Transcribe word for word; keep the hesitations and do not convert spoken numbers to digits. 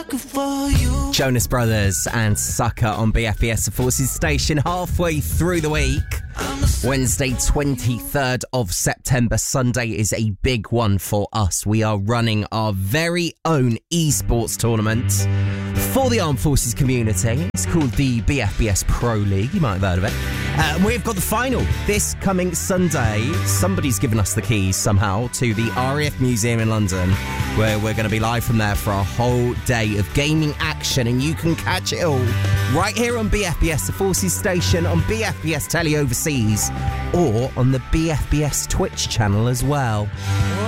Jonas Brothers and Sucker on B F B S, the Forces station, halfway through the week. Wednesday, twenty-third of September. Sunday is a big one for us. We are running our very own esports tournament for the Armed Forces community. It's called the B F B S Pro League. You might have heard of it. Uh, and we've got the final this coming Sunday. Somebody's given us the keys somehow to the R A F Museum in London, where we're going to be live from there for a whole day of gaming action, and you can catch it all right here on B F B S, the Forces station, on B F B S Telly Overseas, or on the B F B S Twitch channel as well.